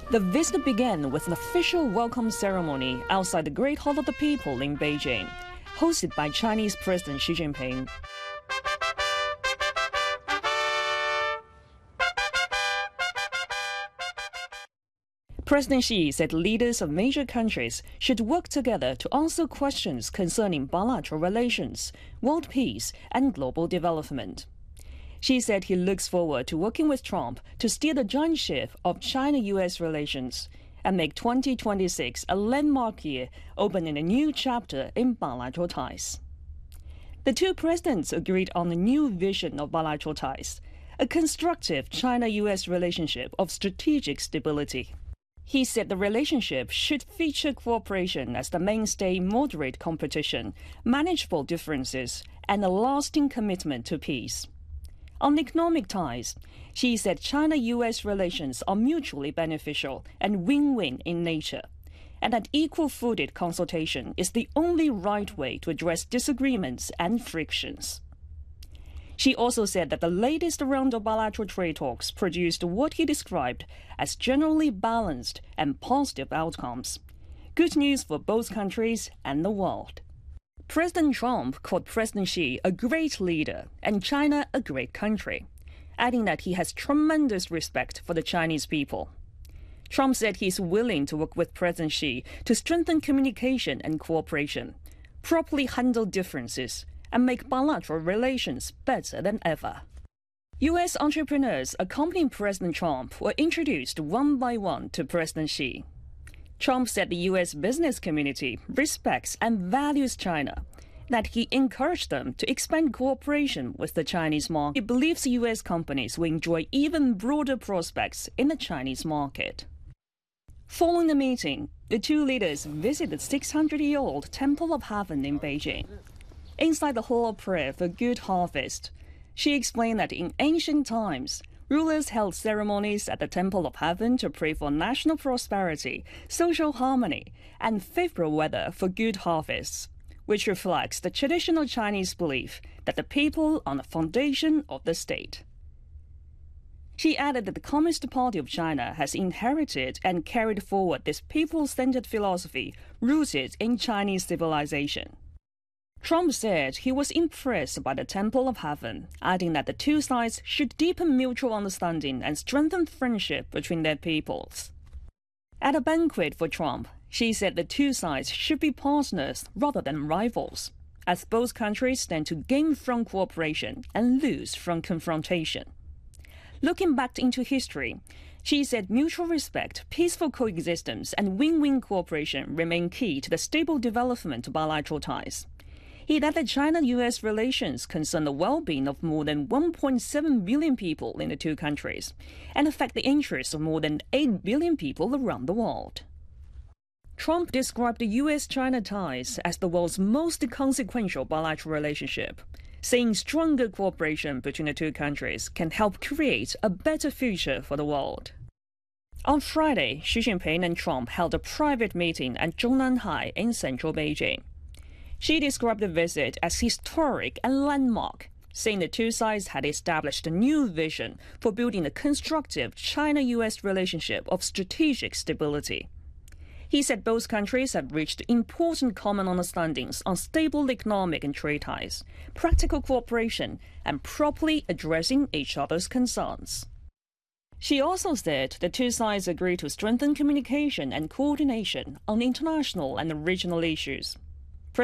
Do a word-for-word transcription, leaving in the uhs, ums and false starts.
The visit began with an official welcome ceremony outside the Great Hall of the People in Beijing, hosted by Chinese President Xi Jinping. President Xi said leaders of major countries should work together to answer questions concerning bilateral relations, world peace, and global development. Xi said he looks forward to working with Trump to steer the giant ship of China U S relations and make twenty twenty-six a landmark year, opening a new chapter in bilateral ties. The two presidents agreed on a new vision of bilateral ties, a constructive China U S relationship of strategic stability. He said the relationship should feature cooperation as the mainstay, moderate competition, manageable differences, and a lasting commitment to peace. On economic ties, Xi said China U S relations are mutually beneficial and win-win in nature, and that equal-footed consultation is the only right way to address disagreements and frictions. She also said that the latest round of bilateral trade talks produced what he described as generally balanced and positive outcomes. Good news for both countries and the world. President Trump called President Xi a great leader and China a great country, adding that he has tremendous respect for the Chinese people. Trump said he is willing to work with President Xi to strengthen communication and cooperation, properly handle differences, and make bilateral relations better than ever. U S entrepreneurs accompanying President Trump were introduced one by one to President Xi. Trump said the U S business community respects and values China, that he encouraged them to expand cooperation with the Chinese market. He believes U S companies will enjoy even broader prospects in the Chinese market. Following the meeting, the two leaders visited the six hundred year old Temple of Heaven in Beijing. Inside the Hall of Prayer for Good Harvest, Xi explained that in ancient times, rulers held ceremonies at the Temple of Heaven to pray for national prosperity, social harmony, and favorable weather for good harvests, which reflects the traditional Chinese belief that the people are the foundation of the state. She added that the Communist Party of China has inherited and carried forward this people-centered philosophy rooted in Chinese civilization. Trump said he was impressed by the Temple of Heaven, adding that the two sides should deepen mutual understanding and strengthen friendship between their peoples. At a banquet for Trump, Xi said the two sides should be partners rather than rivals, as both countries stand to gain from cooperation and lose from confrontation. Looking back into history, Xi said mutual respect, peaceful coexistence, and win-win cooperation remain key to the stable development of bilateral ties. He added China U S relations concern the well-being of more than one point seven billion people in the two countries and affect the interests of more than eight billion people around the world. Trump described the U S China ties as the world's most consequential bilateral relationship, saying stronger cooperation between the two countries can help create a better future for the world. On Friday, Xi Jinping and Trump held a private meeting at Zhongnanhai in central Beijing. Xi described the visit as historic and landmark, saying the two sides had established a new vision for building a constructive China U S relationship of strategic stability. He said both countries have reached important common understandings on stable economic and trade ties, practical cooperation, and properly addressing each other's concerns. She also said the two sides agreed to strengthen communication and coordination on international and regional issues.